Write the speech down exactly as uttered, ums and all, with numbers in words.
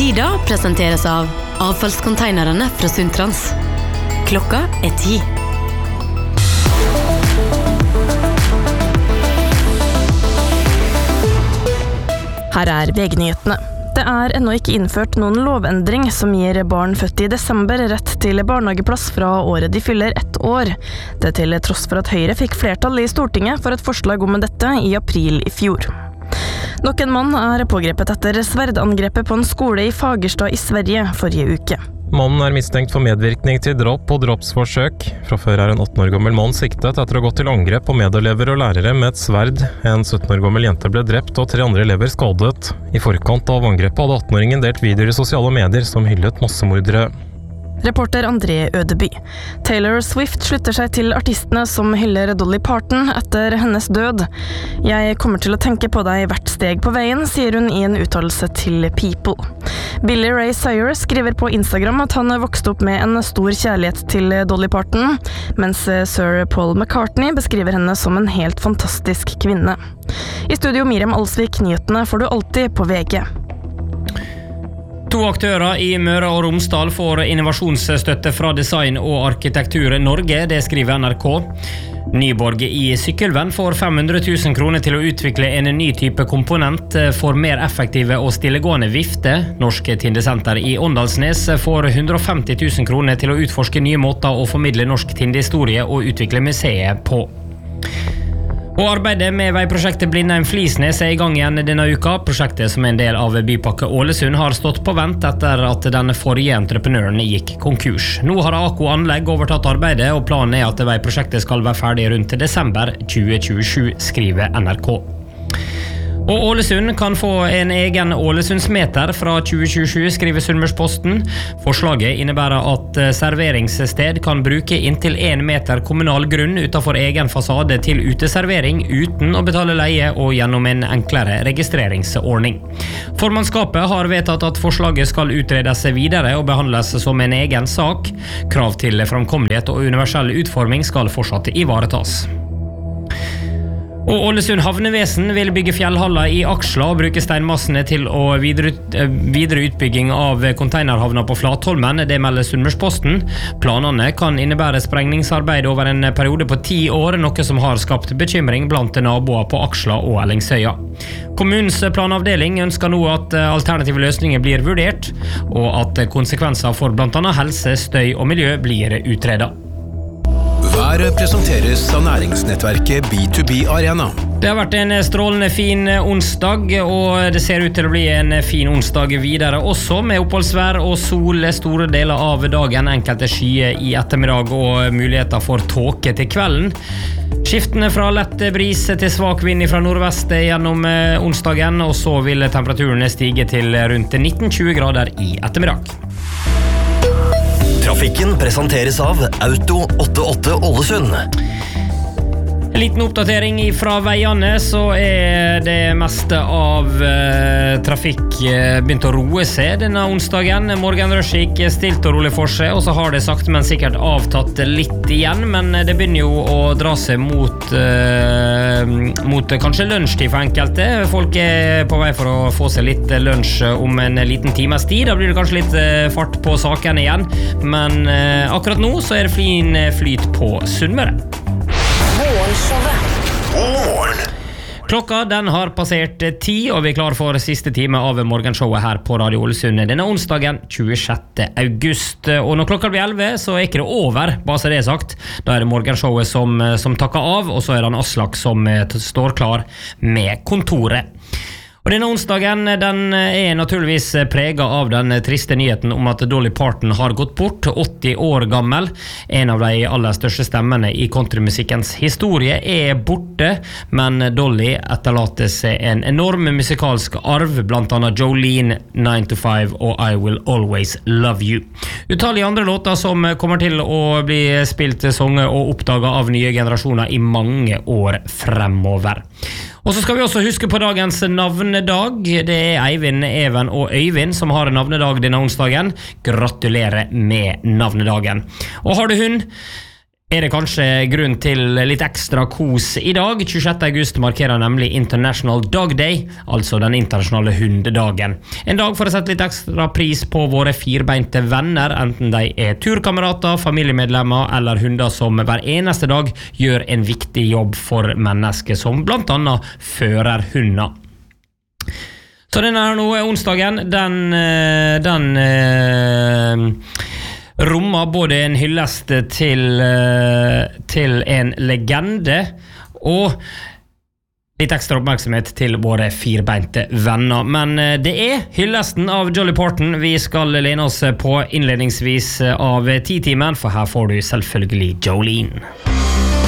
Tida presenteres av avfallskonteinerne fra Sundtrans. Klokka er ti. Her er V G-nyhetene. Det er ennå ikke innført noen lovendring som gir barn født i desember rett til barnehageplass fra året de fyller ett år. Det til tross for at Høyre fikk flertall i Stortinget for et forslag om dette i april i fjor. Nok en mann er pågrepet etter sverdangrepet på en skole i Fagerstad i Sverige forrige uke. Mannen er mistenkt for medvirkning til drap og drapsforsøk. Fra før er en atten år gammel mann siktet etter å ha gått til angrep på medelever og lærere med et sverd. En sytten år gammel jente ble drept og tre andre elever skadet. I forkant av angrepet hadde atten-åringen delt videoer i sosiale medier som hyllet massemordere. Reporter André Ødeby. Taylor Swift slutter seg til artistene som hyller Dolly Parton etter hennes død. Jeg kommer til å tenke på deg hvert steg på veien, sier hun i en uttalelse til People. Billy Ray Cyrus skriver på Instagram at han vokste opp med en stor kjærlighet til Dolly Parton, mens Sir Paul McCartney beskriver henne som en helt fantastisk kvinne. I studio Miriam Alsvik, nyhetene får du alltid på V G. To aktører i Møre og Romsdal får innovasjonsstøtte fra Design og Arkitektur Norge, det skriver N R K. Nyborg i Sykkylven får fem hundre tusen kroner til å utvikle en ny type komponent for mer effektive og stillegående vifte. Norsk Tindesenter i Åndalsnes får hundre og femti tusen kroner til å utforske nye måter å formidle norsk tindehistorie og utvikle museet på. Og arbeidet med veiprosjektet Blindheim-Flisnes er i gang igjen denne uka. Prosjektet som er en del av Bypakke Ålesund har stått på vent etter at den forrige entreprenøren gikk konkurs. Nå har A K Anlegg overtatt arbeidet, og planen er at veiprosjektet skal være ferdig rundt desember tjue tjuesju, skriver N R K. Og Ålesund kan få en egen Ålesundsmeter fra tjue tjuesju, skriver Sunnmørsposten. Forslaget innebærer at serveringssted kan bruke inntil en meter kommunal grunn utenfor egen fasade til uteservering uten å betale leie og gjennom en enklere registreringsordning. Formannskapet har vedtatt at forslaget skal utredes videre og behandles som en egen sak. Krav til framkommelighet og universell utforming skal fortsatt ivaretas. Og Ålesund havnevesen vil bygge fjellhaller i Aksla og bruke steinmassene til å videre, videre utbygging av containerhavna på Flatholmen, det melder Sunnmørsposten. Planene kan innebære sprengningsarbeid over en periode på ti år, noe som har skapt bekymring blant naboer på Aksla og Ellingsøya. Kommunens planavdeling ønsker nå at alternative løsninger blir vurdert, og at konsekvenser for blant annet helse, støy og miljø blir utredet. Været presenteres av næringsnettverket B to B Arena. Det har vært en strålende fin onsdag, og det ser ut til å bli en fin onsdag videre også, med oppholdsvær og sol store deler av dagen, enkelte skyer i ettermiddag og muligheter for tåke til kvelden. Skiftene fra lett bris til svak vind fra nordvest gjennom onsdagen, og så vil temperaturen stige til rundt nitten til tjue grader i ettermiddag. Trafikken presenteres av Auto åttiåtte Ålesund. En liten oppdatering fra veiene, så er det meste av eh, trafikk eh, begynt å roe seg denne onsdagen. Morgenrush gikk stilt og rolig for seg, og så har det sakte, men sikkert avtatt litt igjen, men det begynner jo å dra seg mot, eh, mot kanskje lunsjtid for enkelte. Folk er på vei for å få seg litt lunsj om en liten times tid. Da blir det kanskje litt eh, fart på sakene igjen, men eh, akkurat nå så er det fin flyt på Sunnmøre. Klokka den har passert ti, og vi er klar for siste time av morgenshowet her på Radio Ålesund denne onsdagen tjuesjette august. Og når klokka blir elleve, så er ikke det over, bare så det er sagt. Da er det morgenshowet som, som takker av, og så er det en Aslak som står klar med kontoret. Og denne onsdagen den er naturligvis preget av den triste nyheten om at Dolly Parton har gått bort, åtti år gammel. En av de aller største stemmene i countrymusikkens historie er borte, men Dolly etterlater seg en enorm musikalsk arv, blant annet Jolene, nine to five og I Will Always Love You. Utallige andre låter som kommer til å bli spilt, sunget og oppdaget av nye generasjoner i mange år fremover. Og så skal vi også huske på dagens navnedag. Det er Eivind, Even og Øyvind som har navnedag denne onsdagen. Gratulerer med navnedagen. Og har du hund? er det kanskje grunn til litt ekstra kos i dag. tjuesjette august markerer nemlig International Dog Day, altså den internasjonale hundedagen. En dag for å sette litt ekstra pris på våre firbeinte venner, enten de er turkamerater, familiemedlemmer eller hunder som hver eneste dag gjør en viktig jobb for mennesker, som blant annet fører hunder. Så denne her nå, onsdagen, den... den øh, rommer både en hyllest til, til en legende og litt ekstra oppmerksomhet til våre firbeinte venner. Men det er hyllesten av Dolly Parton vi skal lene oss på innledningsvis av ti-timen, for her får du selvfølgelig Jolene.